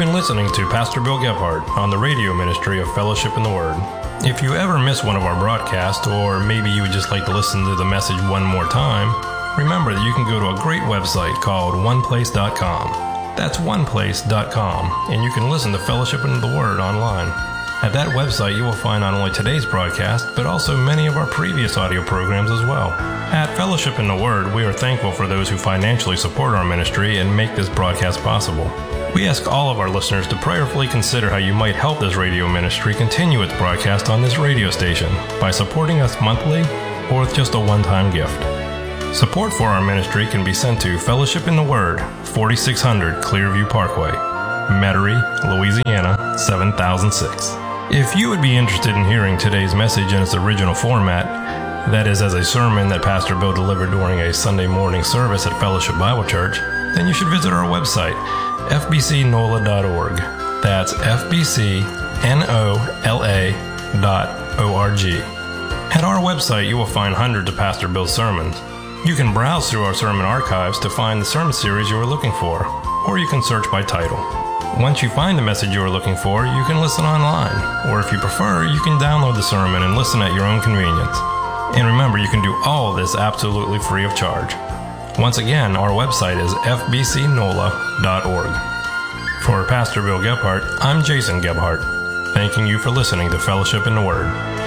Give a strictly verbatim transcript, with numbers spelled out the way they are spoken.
been listening to Pastor Bill Gebhardt on the radio ministry of Fellowship in the Word. If you ever miss one of our broadcasts, or maybe you would just like to listen to the message one more time, remember that you can go to a great website called one place dot com. That's one place dot com, and you can listen to Fellowship in the Word online. At that website, you will find not only today's broadcast, but also many of our previous audio programs as well. At Fellowship in the Word, we are thankful for those who financially support our ministry and make this broadcast possible. We ask all of our listeners to prayerfully consider how you might help this radio ministry continue its broadcast on this radio station by supporting us monthly or with just a one-time gift. Support for our ministry can be sent to Fellowship in the Word, forty-six hundred Clearview Parkway, Metairie, Louisiana, seven thousand six. If you would be interested in hearing today's message in its original format, that is as a sermon that Pastor Bill delivered during a Sunday morning service at Fellowship Bible Church, then you should visit our website, f b c nola dot org. That's f b c nola dot org. At our website, you will find hundreds of Pastor Bill's sermons. You can browse through our sermon archives to find the sermon series you are looking for, or you can search by title. Once you find the message you are looking for, you can listen online, or if you prefer, you can download the sermon and listen at your own convenience. And remember, you can do all of this absolutely free of charge. Once again, our website is f b c nola dot org. For Pastor Bill Gebhardt, I'm Jason Gebhardt, thanking you for listening to Fellowship in the Word.